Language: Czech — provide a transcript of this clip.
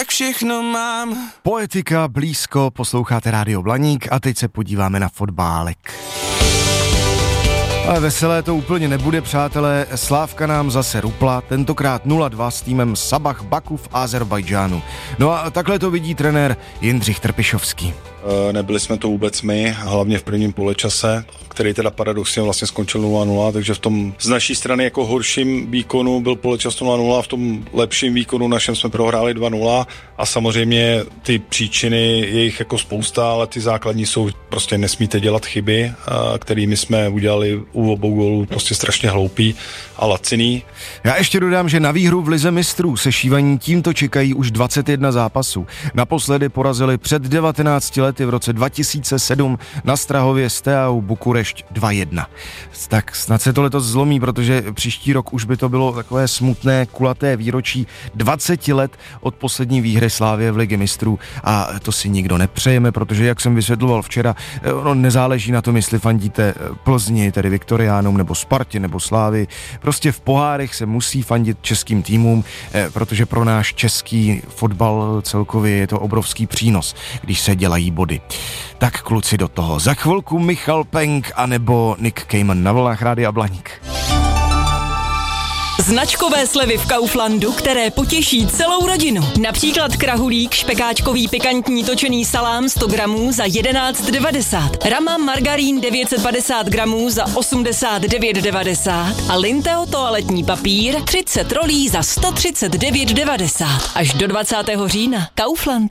tak všechno mám. Poetika blízko, posloucháte Rádio Blaník a teď se podíváme na fotbálek. Ale veselé to úplně nebude, přátelé. Slávka nám zase rupla, tentokrát 0-2 s týmem Sabah Baku v Azerbajdžánu. No a takhle to vidí trenér Jindřich Trpišovský. Nebyli jsme to vůbec my, hlavně v prvním poločase, který teda paradoxně vlastně skončil 0-0, takže v tom z naší strany jako horším výkonu byl poločas 0-0, v tom lepším výkonu našem jsme prohráli 2-0 a samozřejmě ty příčiny je jich jako spousta, ale ty základní jsou prostě nesmíte dělat chyby, kterými jsme udělali u obou gólů prostě strašně hloupý a laciný. Já ještě dodám, že na výhru v Lize mistrů se Šívaní tímto čekají už 21 zápasů. Naposledy porazili před 19 lety v roce 2007 na Strahově Steaua Bukurešť 2-1. Tak snad se to letos zlomí, protože příští rok už by to bylo takové smutné, kulaté výročí 20 let od poslední výhry Slavie v Lize mistrů a to si nikdo nepřejeme, protože jak jsem vysvětloval včera, nezáleží na tom, jestli fandíte Plzni, tedy Viktoriánům, nebo Spartě, nebo Slávii. Prostě v pohárech se musí fandit českým týmům, protože pro náš český fotbal celkově je to obrovský přínos, když se dělají body. Tak kluci do toho. Za chvilku Michal Penk anebo Nick Cayman na vlnách Rádia Blaník. Značkové slevy v Kauflandu, které potěší celou rodinu. Například krahulík, špekáčkový pikantní točený salám 100 gramů za 11,90. Rama margarín 950 gramů za 89,90. A Linteo toaletní papír 30 rolí za 139,90. Až do 20. října. Kaufland.